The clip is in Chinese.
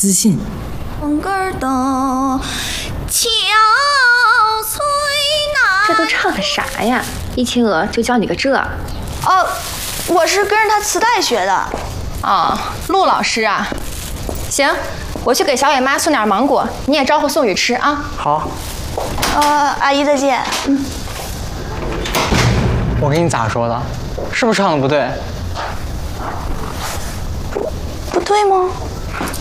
自信。 红根儿的憔悴难。 这都唱的啥呀？一清娥就教你个这？ 哦，我是跟着他磁带学的。 啊，陆老师啊。行，我去给小伟妈送点芒果，你也招呼宋宇吃啊。 好。 阿姨再见。 我给你咋说的？是不是唱的不对？ 不对吗？